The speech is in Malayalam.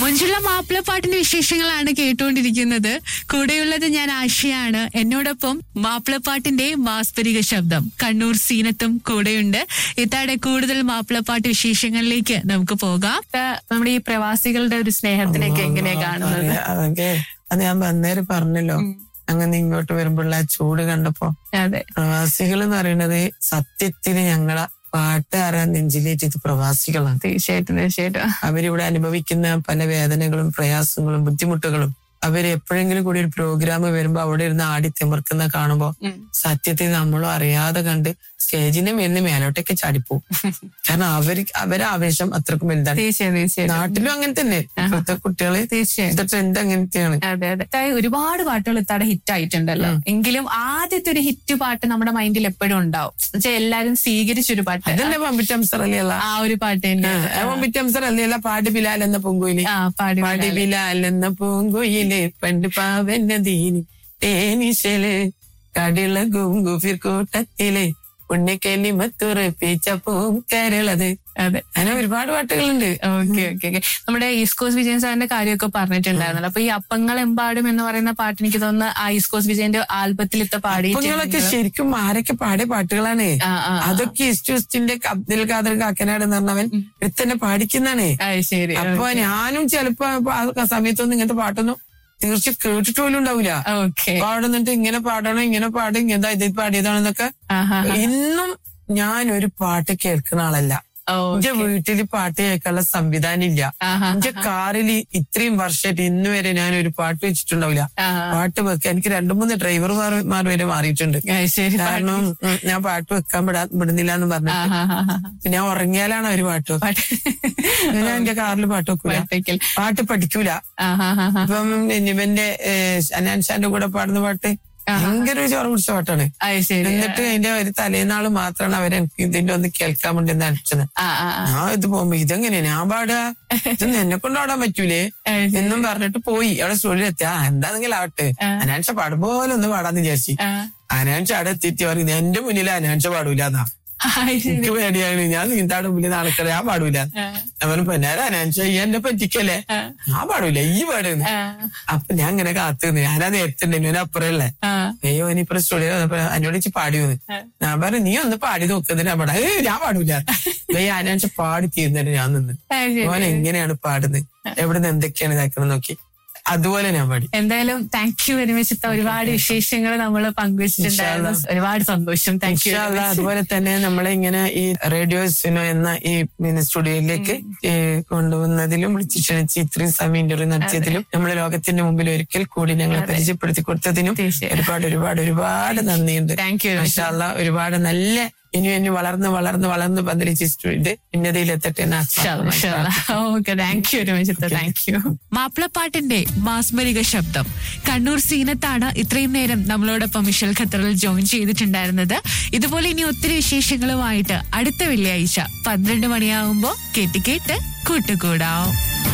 മുഞ്ചുള്ള മാപ്പിളപ്പാട്ടിന്റെ വിശേഷങ്ങളാണ് കേട്ടുകൊണ്ടിരിക്കുന്നത്. കൂടെയുള്ളത് ഞാൻ ആശയാണ്. എന്നോടൊപ്പം മാപ്പിളപ്പാട്ടിന്റെ മാസ്മരിക ശബ്ദം കണ്ണൂർ സീനത്തും കൂടെയുണ്ട്. ഇത്താടെ കൂടുതൽ മാപ്പിളപ്പാട്ട് വിശേഷങ്ങളിലേക്ക് നമുക്ക് പോകാം. നമ്മുടെ ഈ പ്രവാസികളുടെ ഒരു സ്നേഹത്തിനൊക്കെ എങ്ങനെയാ കാണുന്നത്? അതൊക്കെ അത് ഞാൻ അന്നേരം പറഞ്ഞല്ലോ, അങ്ങനെ ഇങ്ങോട്ട് വരുമ്പോഴുള്ള ചൂട് കണ്ടപ്പോ. അതെ, പ്രവാസികൾ എന്ന് പറയുന്നത് സത്യത്തിന് ഞങ്ങളെ പാട്ടുകാരാൻ നെഞ്ചിലേറ്റത് പ്രവാസികളാണ്. തീർച്ചയായിട്ടും. അവരിവിടെ അനുഭവിക്കുന്ന പല വേദനകളും പ്രയാസങ്ങളും ബുദ്ധിമുട്ടുകളും അവര് എപ്പോഴെങ്കിലും കൂടി ഒരു പ്രോഗ്രാം വരുമ്പോ അവിടെ ഇരുന്ന് ആടി തിമിർക്കുന്ന കാണുമ്പോ സത്യത്തിൽ നമ്മളും അറിയാതെ കണ്ട് സ്റ്റേജിന്റെ മേലിന് മേലോട്ടൊക്കെ ചാടിപ്പോവും. കാരണം അവരെ ആവേശം അത്രക്കും വലുതാണ്. തീർച്ചയായും നാട്ടിലും അങ്ങനെ തന്നെ. ഇപ്പോഴത്തെ കുട്ടികള് തീർച്ചയായും ട്രെൻഡ് അങ്ങനത്തെയാണ്. അതെ. ഒരുപാട് പാട്ടുകൾ ഇത്താടെ ഹിറ്റ് ആയിട്ടുണ്ടല്ലോ. എങ്കിലും ആദ്യത്തെ ഒരു ഹിറ്റ് പാട്ട് നമ്മുടെ മൈൻഡിൽ എപ്പോഴും ഉണ്ടാവും. എന്നുവെച്ചാൽ എല്ലാരും സ്വീകരിച്ചൊരു പാട്ട്. അതല്ലേ പമ്പിറ്റംസർ അല്ലല്ല ആ ഒരു പാട്ട് തന്നെ. പമ്പിറ്റംസർ അല്ലല്ല പാടി ബിലാൽ എന്ന പൂങ്കുയില്. പാടി ബിലാൽ എന്ന പൂങ്കുയില് പണ്ട് പാവന്നതീന് തേനിശല് കടിളകും ഗുഫിർക്കൂട്ടത്തില് ഉണ്ണിക്കലിമത്തുറപ്പിച്ച പൂങ്കരളത്. അതെ, അങ്ങനെ ഒരുപാട് പാട്ടുകളുണ്ട്. ഓക്കെ. നമ്മുടെ ഈസ്റ്റ് കോസ്റ്റ് വിജയൻ സാറിന്റെ കാര്യമൊക്കെ പറഞ്ഞിട്ടുണ്ടായിരുന്നല്ലോ. അപ്പൊ ഈ അപ്പങ്ങളെമ്പാടും എന്ന് പറയുന്ന പാട്ട് എനിക്ക് തോന്നുന്നു ആ ഈസ്റ്റ് കോസ്റ്റ് വിജയന്റെ ആൽബത്തിലത്തെ അപ്പങ്ങളൊക്കെ ശരിക്കും ആരൊക്കെ പാടിയ പാട്ടുകളാണ്. അതൊക്കെ ഈസ്റ്റ് കോസ്റ്റിന്റെ അബ്ദുൽ ഖാദർ കാക്കനാട് എന്ന് പറഞ്ഞവൻ എടുത്തന്നെ പാടിക്കുന്നതാണ്. ശരി. അപ്പൊ ഞാനും ചിലപ്പോ ആ സമയത്തൊന്നും ഇങ്ങനത്തെ പാട്ടൊന്നും തീർച്ചയായും കേട്ടിട്ട് പോലും ഉണ്ടാവില്ല. പാടുന്നിട്ട് ഇങ്ങനെ പാടണം, ഇങ്ങനെ പാടും, ഇങ്ങനെ ഇത് പാടിയതാണെന്നൊക്കെ. ഇന്നും ഞാൻ ഒരു പാട്ട് കേൾക്കുന്ന ആളല്ല. എന്റെ വീട്ടില് പാട്ട് കേൾക്കാനുള്ള സംവിധാനം ഇല്ല. എന്റെ കാറിൽ ഇത്രയും വർഷമായിട്ട് ഇന്ന് വരെ ഞാൻ ഒരു പാട്ട് വെച്ചിട്ടുണ്ടാവില്ല. പാട്ട് വെക്കാൻ എനിക്ക് 2-3 ഡ്രൈവർമാർ വരെ മാറിയിട്ടുണ്ട്. കാരണം ഞാൻ പാട്ട് വെക്കാൻ വിടുന്നില്ല എന്ന് പറഞ്ഞു. ഞാൻ ഉറങ്ങിയാലാണ് ഒരു പാട്ട് ഞാൻ എന്റെ കാറിൽ പാട്ട് വെക്കൂല, പാട്ട് പഠിക്കൂല. ഇപ്പം ഇവന്റെ അനാൻഷാന്റെ കൂടെ പാടുന്ന പാട്ട് ഭയങ്കര ഒരു ചോറ് പിടിച്ച പാട്ടാണ്. എന്നിട്ട് അതിന്റെ ഒരു തലേനാള് മാത്രമാണ് അവരെ ഇതിന്റെ ഒന്ന് കേൾക്കാൻ വേണ്ടി നടിച്ചത്. ഞാൻ ഇത് പോകുമ്പോ ഇതെങ്ങനെയാ ഞാൻ പാടുക, ഇതൊന്നും എന്നെ കൊണ്ട് പാടാൻ പറ്റൂലേ എന്നും പറഞ്ഞിട്ട് പോയി. അവിടെ സ്റ്റുഡിയോത്തിയാ എന്താണെങ്കിലും ആവട്ടെ, അനാൻഷ പാടുപോലെ ഒന്ന് പാടാന്ന് വിചാരിച്ചു. അനാൻഷ അവിടെ എത്തിയിട്ട് പറയുന്നത് എന്റെ മുന്നിൽ അനാൻഷ പാടൂലെന്നാ. എനിക്ക് പേടിയാണ്, ഞാൻ നീന്താട് മുന്നിൽ നടക്കണേ, ഞാൻ പാടൂല. അവന് പിന്നാലെ അനാൻഷ എന്നെ പറ്റിക്കല്ലേ, ഞാൻ പാടൂല, ഈ പാടുന്നു. അപ്പൊ ഞാൻ ഇങ്ങനെ കാത്തുനിന്ന് ഞാനാ നേരത്തുണ്ടായിരുന്നു, ഞാൻ അപ്പുറല്ലേ. അയ്യോ ഇനിയിപ്പോ സ്റ്റുഡിയോ എന്നോട് വെച്ച് പാടിയെന്ന്. ഞാൻ പറഞ്ഞു നീ ഒന്ന് പാടി നോക്കുന്നതിന് ഞാൻ പാടാ. ഞാൻ പാടൂല. അനാൻഷ പാടി തീർന്നിട്ട് ഞാൻ നിന്ന് അവൻ എങ്ങനെയാണ് പാടുന്നത്, എവിടുന്ന് എന്തൊക്കെയാണ് ഇതാക്കണം നോക്കി അതുപോലെ ഞാൻ പാടി. എന്തായാലും താങ്ക് യു വെരി മച്ച്. ഒരുപാട് വിശേഷങ്ങൾ നമ്മൾ പങ്കുവച്ചിട്ടുണ്ടായിരുന്നു. ഒരുപാട് സന്തോഷം. Thank you. അതുപോലെ തന്നെ നമ്മളെ ഇങ്ങനെ ഈ റേഡിയോ സിനോ എന്ന ഈ സ്റ്റുഡിയോയിലേക്ക് കൊണ്ടുവന്നതിലും വിളിച്ചു ക്ഷണിച്ച് ഇത്രയും സമയം ഇന്റർവ്യൂ നടത്തിയതിലും നമ്മളെ ലോകത്തിന്റെ മുമ്പിൽ ഒരിക്കൽ കൂടി ഞങ്ങളെ പരിചയപ്പെടുത്തി കൊടുത്തതിനും ഒരുപാട് നന്ദിയുണ്ട്. Thank you. മാഷാ അല്ലാഹ് ഒരുപാട് നല്ല ഇനി വളർന്ന് പന്തലിച്ച് studio ഉന്നതിയിലെത്തട്ടെ. Thank you very much. Thank you. മാപ്പിളപ്പാട്ടിന്റെ മാസ്മരിക ശബ്ദം കണ്ണൂർ സീനത്താണ് ഇത്രയും നേരം നമ്മളോടൊപ്പം മിഷൽ ഖത്തറിൽ ജോയിൻ ചെയ്തിട്ടുണ്ടായിരുന്നത്. ഇതുപോലെ ഇനി ഒത്തിരി വിശേഷങ്ങളുമായിട്ട് അടുത്ത വെള്ളിയാഴ്ച 12 മണിയാകുമ്പോ കേട്ട് കൂട്ടുകൂടാം.